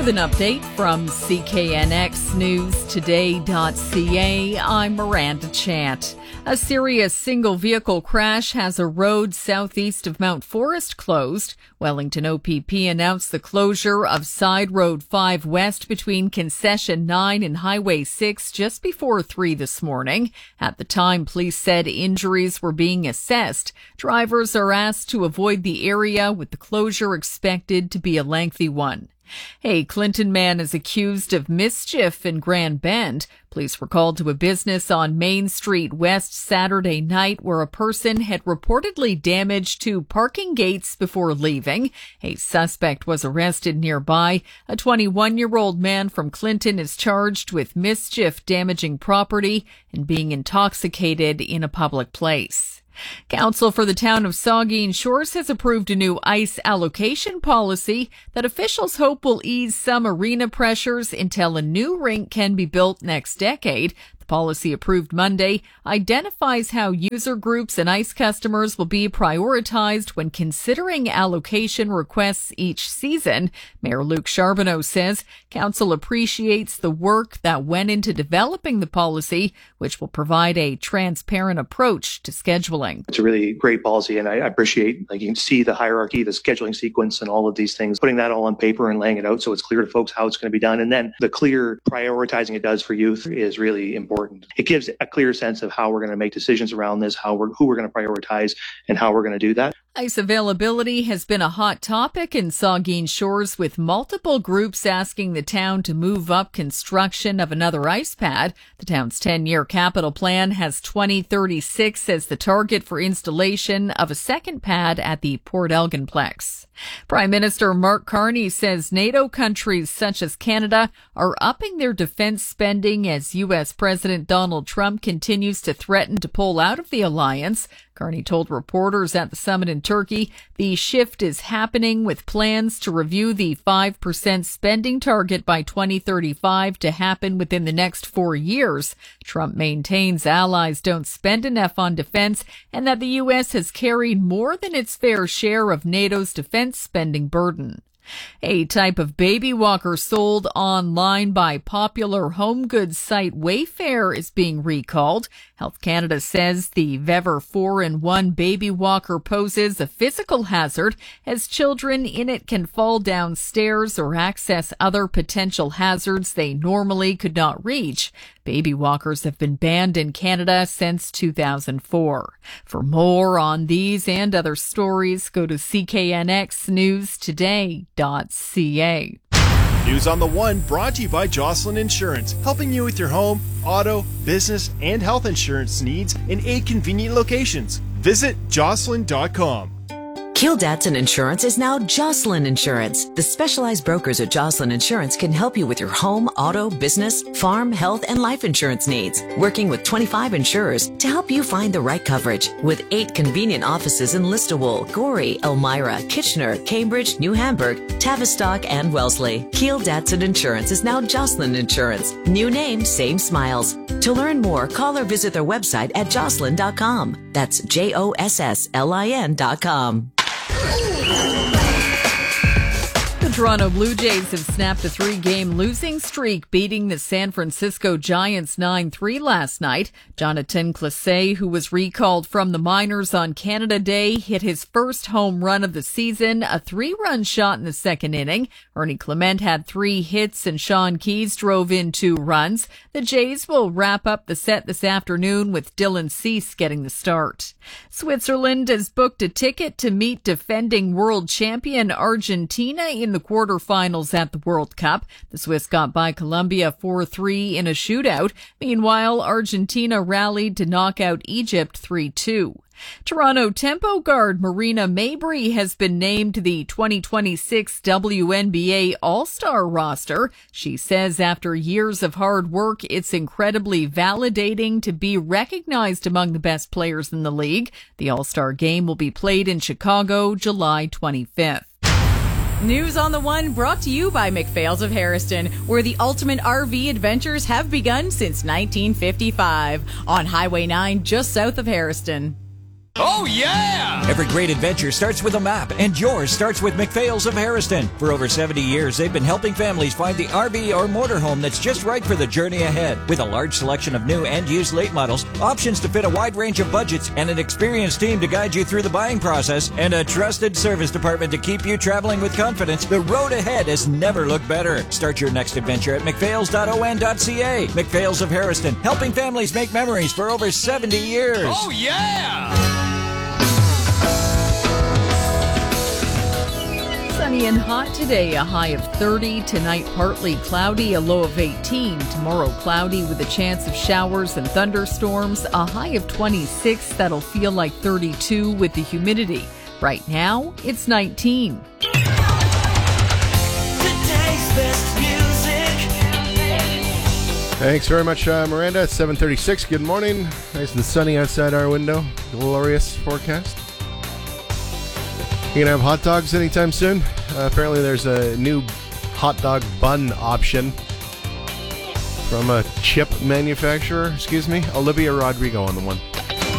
With an update from CKNXNewsToday.ca, I'm Miranda Chant. A serious single-vehicle crash has a road southeast of Mount Forest closed. Wellington OPP announced the closure of Side Road 5 West between Concession 9 and Highway 6 just before 3 this morning. At the time, police said injuries were being assessed. Drivers are asked to avoid the area, with the closure expected to be a lengthy one. A Clinton man is accused of mischief in Grand Bend. Police were called to a business on Main Street West Saturday night where a person had reportedly damaged 2 parking gates before leaving. A suspect was arrested nearby. A 21-year-old man from Clinton is charged with mischief, damaging property, and being intoxicated in a public place. Council for the town of Saugeen Shores has approved a new ice allocation policy that officials hope will ease some arena pressures until a new rink can be built next decade. The policy, approved Monday, identifies how user groups and ice customers will be prioritized when considering allocation requests each season. Mayor Luc Charbonneau says council appreciates the work that went into developing the policy, which will provide a transparent approach to scheduling. It's a really great policy, and I appreciate, you can see the hierarchy, the scheduling sequence, and all of these things, putting that all on paper and laying it out so it's clear to folks how it's going to be done. And then the clear prioritizing it does for youth is really important. It gives a clear sense of how we're going to make decisions around this, who we're going to prioritize, and how we're going to do that. Ice availability has been a hot topic in Saugeen Shores, with multiple groups asking the town to move up construction of another ice pad. The town's 10-year capital plan has 2036 as the target for installation of a second pad at the Port Elginplex. Prime Minister Mark Carney says NATO countries such as Canada are upping their defense spending as U.S. President Donald Trump continues to threaten to pull out of the alliance. Carney told reporters at the summit in Turkey the shift is happening, with plans to review the 5% spending target by 2035 to happen within the next 4 years. Trump maintains allies don't spend enough on defense and that the U.S. has carried more than its fair share of NATO's defense spending burden. A type of baby walker sold online by popular home goods site Wayfair is being recalled. Health Canada says the Vever 4-in-1 baby walker poses a physical hazard, as children in it can fall down stairs or access other potential hazards they normally could not reach. Baby walkers have been banned in Canada since 2004. For more on these and other stories, go to CKNXNewsToday.ca. News on the One brought to you by Jocelyn Insurance, helping you with your home, auto, business, and health insurance needs in 8 convenient locations. Visit Jocelyn.com. Kildare Insurance is now Jocelyn Insurance. The specialized brokers at Jocelyn Insurance can help you with your home, auto, business, farm, health, and life insurance needs. Working with 25 insurers to help you find the right coverage. With 8 convenient offices in Listowel, Gorey, Elmira, Kitchener, Cambridge, New Hamburg, Tavistock, and Wellesley. Kildare Insurance is now Jocelyn Insurance. New name, same smiles. To learn more, call or visit their website at jocelyn.com. That's JOSSLIN.com. The Toronto Blue Jays have snapped a 3-game losing streak, beating the San Francisco Giants 9-3 last night. Jonathan Clase, who was recalled from the minors on Canada Day, hit his first home run of the season, a 3-run shot in the second inning. Ernie Clement had 3 hits and Sean Keyes drove in 2 runs. The Jays will wrap up the set this afternoon with Dylan Cease getting the start. Switzerland has booked a ticket to meet defending world champion Argentina in the quarterfinals at the World Cup. The Swiss got by Colombia 4-3 in a shootout. Meanwhile, Argentina rallied to knock out Egypt 3-2. Toronto tempo guard Marina Mabrey has been named to the 2026 WNBA All-Star roster. She says after years of hard work, it's incredibly validating to be recognized among the best players in the league. The All-Star game will be played in Chicago, July 25th. News on the One brought to you by McPhail's of Harrison, where the ultimate RV adventures have begun since 1955 on Highway 9 just south of Harrison. Oh, yeah! Every great adventure starts with a map, and yours starts with McPhail's of Harriston. For over 70 years, they've been helping families find the RV or motorhome that's just right for the journey ahead. With a large selection of new and used late models, options to fit a wide range of budgets, and an experienced team to guide you through the buying process, and a trusted service department to keep you traveling with confidence, the road ahead has never looked better. Start your next adventure at mcphails.on.ca. McPhail's of Harriston, helping families make memories for over 70 years. Oh, yeah! Sunny and hot today, a high of 30. Tonight, partly cloudy, a low of 18. Tomorrow, cloudy with a chance of showers and thunderstorms, a high of 26. That'll feel like 32 with the humidity. Right now, it's 19. Thanks very much, Miranda. It's 7:36. Good morning. Nice and sunny outside our window. Glorious forecast. You gonna have hot dogs anytime soon? Apparently there's a new hot dog bun option from a chip manufacturer. Olivia Rodrigo on the one.